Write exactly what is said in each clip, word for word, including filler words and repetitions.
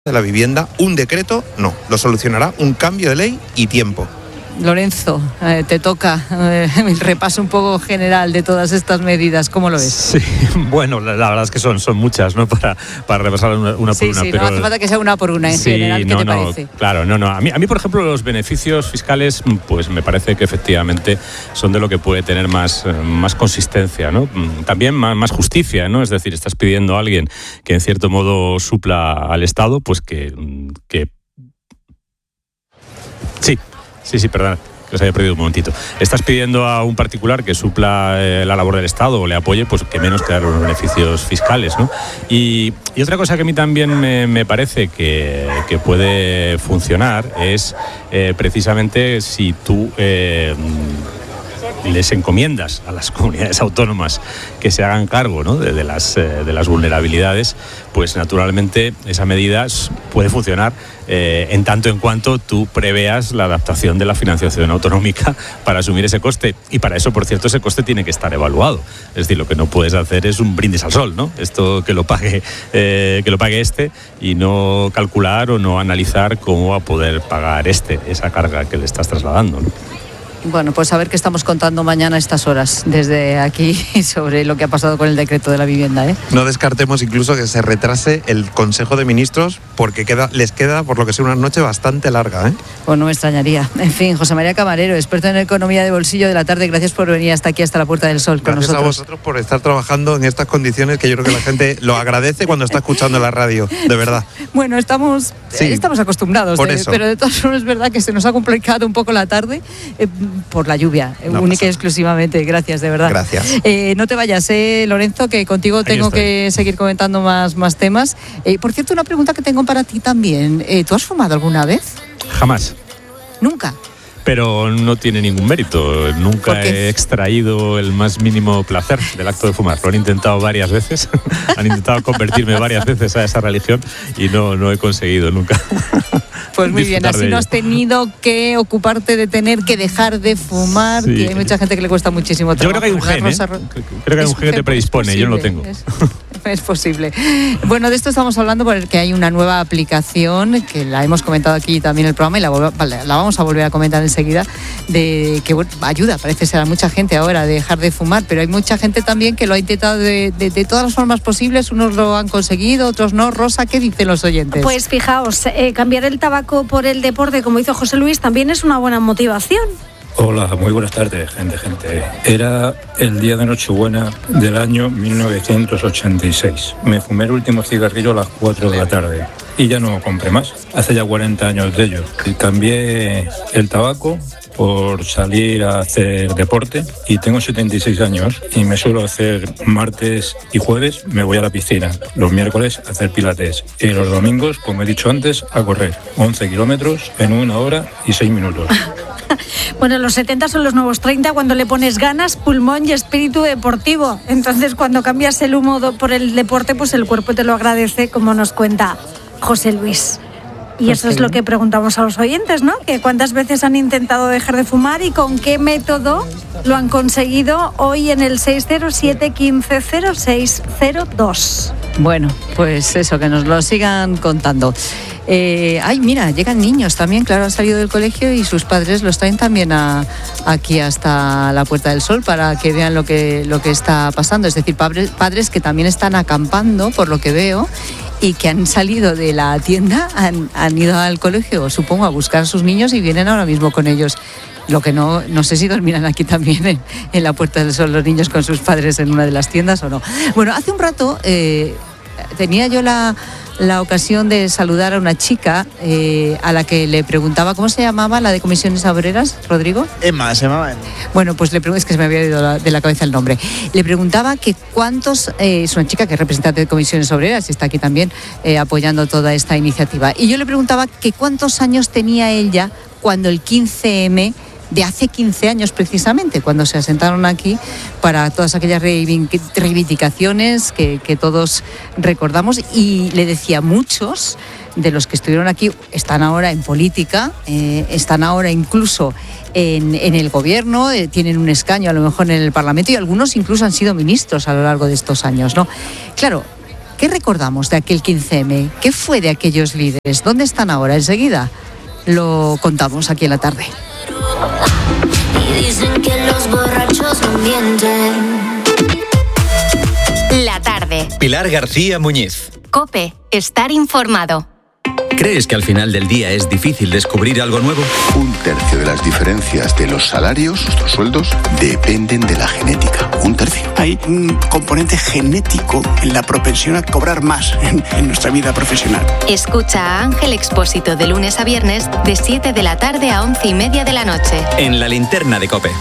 de la vivienda, un decreto no, lo solucionará un cambio de ley y tiempo. Lorenzo, eh, te toca eh, el repaso un poco general de todas estas medidas. ¿Cómo lo ves? Sí, bueno, la, la verdad es que son, son muchas, ¿no? Para, para repasar una, una sí, por una. Sí, pero no hace falta que sea una por una en sí, general. ¿Qué no, te no, parece? Claro, no, no. A mí, a mí, por ejemplo, los beneficios fiscales, pues me parece que efectivamente son de lo que puede tener más, más consistencia, ¿no? También más, más justicia, ¿no? Es decir, estás pidiendo a alguien que en cierto modo supla al Estado, pues que... que... Sí, sí, sí, perdón. Que os haya perdido un momentito. Estás pidiendo a un particular que supla eh, la labor del Estado o le apoye, pues que menos que dar unos beneficios fiscales, ¿no? Y, y otra cosa que a mí también me, me parece que, que puede funcionar es eh, precisamente si tú eh, les encomiendas a las comunidades autónomas que se hagan cargo, ¿no? de, de, las, eh, de las vulnerabilidades, pues naturalmente esa medida puede funcionar eh, en tanto en cuanto tú preveas la adaptación de la financiación autonómica para asumir ese coste. Y para eso, por cierto, ese coste tiene que estar evaluado. Es decir, lo que no puedes hacer es un brindis al sol, ¿no? Esto que lo pague, eh, que lo pague este y no calcular o no analizar cómo va a poder pagar este esa carga que le estás trasladando, ¿no? Bueno, pues a ver qué estamos contando mañana a estas horas desde aquí sobre lo que ha pasado con el decreto de la vivienda, ¿eh? No descartemos incluso que se retrase el Consejo de Ministros porque queda, les queda, por lo que sea, una noche bastante larga, ¿eh? Pues no me extrañaría. En fin, José María Camarero, experto en economía de bolsillo de la tarde, gracias por venir hasta aquí, hasta la Puerta del Sol con gracias nosotros. Gracias a vosotros por estar trabajando en estas condiciones que yo creo que la gente lo agradece cuando está escuchando la radio, de verdad. Bueno, estamos, sí, eh, estamos acostumbrados, por eh, eso. pero de todas formas es verdad que se nos ha complicado un poco la tarde eh, por la lluvia, no única y exclusivamente. Gracias, de verdad. Gracias. Eh, no te vayas, eh, Lorenzo, que contigo tengo que seguir comentando más, más temas. Eh, por cierto, una pregunta que tengo para ti también. Eh, ¿Tú has fumado alguna vez? Jamás. ¿Nunca? Pero no tiene ningún mérito. Nunca he extraído el más mínimo placer del acto de fumar. Lo han intentado varias veces. Han intentado convertirme varias veces a esa religión y no, no he conseguido nunca. Pues muy bien, así no has tenido que ocuparte de tener que dejar de fumar, sí. Que hay mucha gente que le cuesta muchísimo trabajo. Yo creo que hay un gen, ¿eh? Creo que hay un gen que te predispone, yo no lo tengo. Es, es posible. Bueno, de esto estamos hablando porque hay una nueva aplicación que la hemos comentado aquí también en el programa y la, la vamos a volver a comentar enseguida, de que bueno, ayuda, parece ser a mucha gente ahora de dejar de fumar, pero hay mucha gente también que lo ha intentado de, de, de todas las formas posibles, unos lo han conseguido, otros no. Rosa, ¿qué dicen los oyentes? Pues fijaos, eh, cambiar el tabaco por el deporte, como hizo José Luis, también es una buena motivación. Hola, muy buenas tardes, gente, gente. Era el día de Nochebuena del año mil novecientos ochenta y seis. Me fumé el último cigarrillo a las cuatro de la tarde y ya no compré más. Hace ya cuarenta años de ello. Y cambié el tabaco por salir a hacer deporte y tengo setenta y seis años y me suelo hacer martes y jueves, me voy a la piscina, los miércoles a hacer pilates y los domingos, como he dicho antes, a correr once kilómetros en una hora y seis minutos. Bueno, los setenta son los nuevos treinta cuando le pones ganas, pulmón y espíritu deportivo. Entonces, cuando cambias el humo por el deporte, pues el cuerpo te lo agradece, como nos cuenta José Luis. Y pues eso sí. Es lo que preguntamos a los oyentes, ¿no? Que cuántas veces han intentado dejar de fumar y con qué método lo han conseguido hoy en el seis cero siete, uno cinco cero seis cero dos. Bueno, pues eso, que nos lo sigan contando. Eh, ay, mira, llegan niños también, claro, han salido del colegio y sus padres los traen también a, aquí hasta la Puerta del Sol para que vean lo que, lo que está pasando. Es decir, padres, padres que también están acampando, por lo que veo, y que han salido de la tienda, han, han ido al colegio, supongo, a buscar a sus niños y vienen ahora mismo con ellos. Lo que no, no sé si dormirán aquí también en, en la Puerta del Sol los niños con sus padres en una de las tiendas o no. Bueno, hace un rato eh, tenía yo la, la ocasión de saludar a una chica eh, a la que le preguntaba, ¿cómo se llamaba la de Comisiones Obreras, Rodrigo? Emma, se llamaba Emma. Bueno, pues le pregunté, es que se me había ido de la cabeza el nombre. Le preguntaba que cuántos, eh, es una chica que es representante de Comisiones Obreras y está aquí también eh, apoyando toda esta iniciativa. Y yo le preguntaba que cuántos años tenía ella cuando el quince eme de hace quince años precisamente, cuando se asentaron aquí para todas aquellas reivindicaciones que, que todos recordamos, y le decía, muchos de los que estuvieron aquí están ahora en política, eh, están ahora incluso en, en el gobierno, eh, tienen un escaño a lo mejor en el Parlamento y algunos incluso han sido ministros a lo largo de estos años, ¿no? Claro, ¿Qué recordamos de aquel quince eme? ¿Qué fue de aquellos líderes? ¿Dónde están ahora? Enseguida lo contamos aquí en la tarde. Y dicen que los borrachos no mienten. La tarde. Pilar García Muñiz. COPE. Estar informado. ¿Crees que al final del día es difícil descubrir algo nuevo? Un tercio de las diferencias de los salarios, nuestros sueldos, dependen de la genética. Un tercio. Hay un componente genético en la propensión a cobrar más en, en nuestra vida profesional. Escucha a Ángel Expósito de lunes a viernes de siete de la tarde a once y media de la noche. En la linterna de COPE.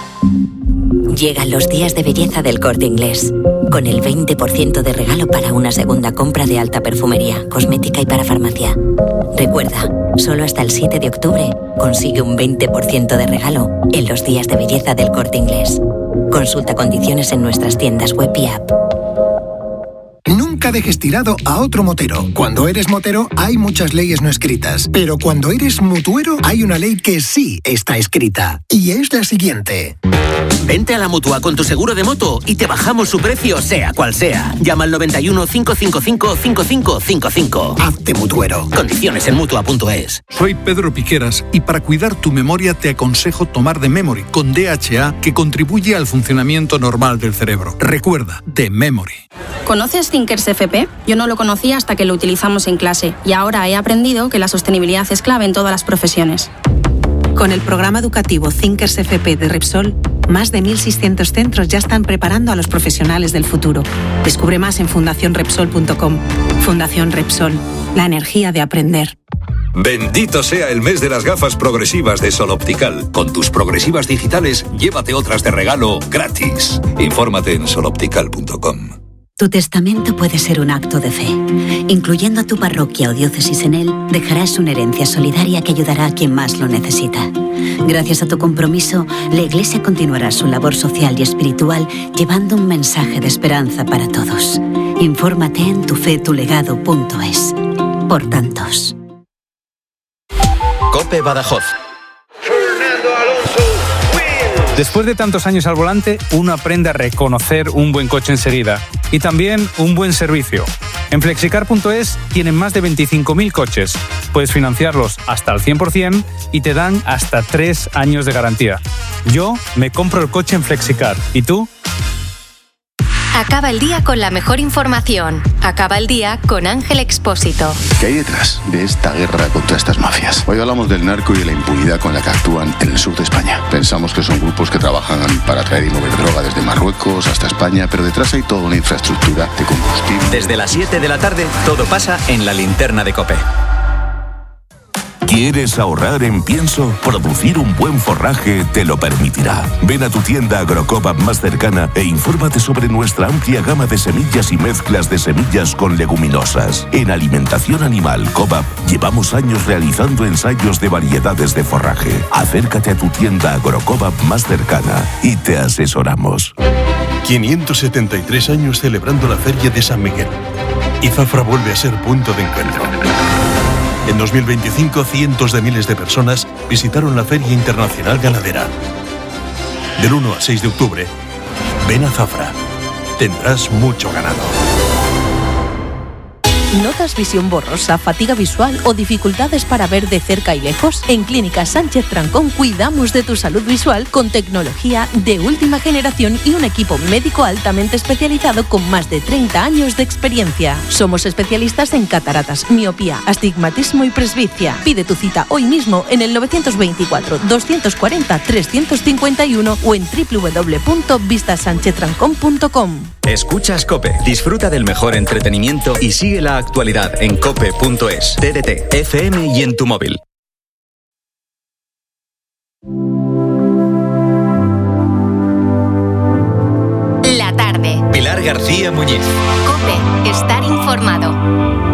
Llegan los días de belleza del Corte Inglés, con el veinte por ciento de regalo para una segunda compra de alta perfumería, cosmética y para farmacia. Recuerda, solo hasta el siete de octubre consigue un veinte por ciento de regalo en los días de belleza del Corte Inglés. Consulta condiciones en nuestras tiendas web y app. Nunca dejes tirado a otro motero. Cuando eres motero hay muchas leyes no escritas, pero cuando eres mutuero hay una ley que sí está escrita, y es la siguiente. Vente a la Mutua con tu seguro de moto y te bajamos su precio sea cual sea. Llama al noventa y uno, cinco cinco cinco, cinco cinco cinco cinco. Hazte mutuero. Condiciones en mutua punto es. Soy Pedro Piqueras y para cuidar tu memoria te aconsejo tomar The Memory con D H A, que contribuye al funcionamiento normal del cerebro. Recuerda, The Memory. ¿Conoces Thinkers F P? Yo no lo conocía hasta que lo utilizamos en clase y ahora he aprendido que la sostenibilidad es clave en todas las profesiones. Con el programa educativo Thinkers F P de Repsol, más de mil seiscientos centros ya están preparando a los profesionales del futuro. Descubre más en fundación repsol punto com. Fundación Repsol, la energía de aprender. Bendito sea el mes de las gafas progresivas de Sol Optical. Con tus progresivas digitales, llévate otras de regalo gratis. Infórmate en sol optical punto com. Tu testamento puede ser un acto de fe. Incluyendo a tu parroquia o diócesis en él, dejarás una herencia solidaria que ayudará a quien más lo necesita. Gracias a tu compromiso, la Iglesia continuará su labor social y espiritual llevando un mensaje de esperanza para todos. Infórmate en tufetulegado punto es. Por tantos. COPE Badajoz. Después de tantos años al volante, uno aprende a reconocer un buen coche enseguida y también un buen servicio. En flexicar punto es tienen más de veinticinco mil coches. Puedes financiarlos hasta el cien por ciento y te dan hasta tres años de garantía. Yo me compro el coche en Flexicar. ¿Y tú? Acaba el día con la mejor información. Acaba el día con Ángel Expósito. ¿Qué hay detrás de esta guerra contra estas mafias? Hoy hablamos del narco y de la impunidad con la que actúan en el sur de España. Pensamos que son grupos que trabajan para traer y mover droga desde Marruecos hasta España, pero detrás hay toda una infraestructura de combustible. Desde las siete de la tarde, todo pasa en la linterna de COPE. ¿Quieres ahorrar en pienso? Producir un buen forraje te lo permitirá. Ven a tu tienda Agrocoop más cercana e infórmate sobre nuestra amplia gama de semillas y mezclas de semillas con leguminosas. En Alimentación Animal Coop llevamos años realizando ensayos de variedades de forraje. Acércate a tu tienda Agrocoop más cercana y te asesoramos. quinientos setenta y tres años celebrando la Feria de San Miguel. Y Zafra vuelve a ser punto de encuentro. En dos mil veinticinco, cientos de miles de personas visitaron la Feria Internacional Ganadera. Del uno al seis de octubre, ven a Zafra. Tendrás mucho ganado. ¿Notas visión borrosa, fatiga visual o dificultades para ver de cerca y lejos? En Clínica Sánchez Trancón cuidamos de tu salud visual con tecnología de última generación y un equipo médico altamente especializado con más de treinta años de experiencia. Somos especialistas en cataratas, miopía, astigmatismo y presbicia. Pide tu cita hoy mismo en el novecientos veinticuatro, doscientos cuarenta, trescientos cincuenta y uno o en doble u doble u doble u punto vista sánchez trancón punto com. Escuchas COPE. Disfruta del mejor entretenimiento y sigue la actualidad en cope punto es, T D T, F M y en tu móvil. La tarde. Pilar García Muñiz. COPE. Estar informado.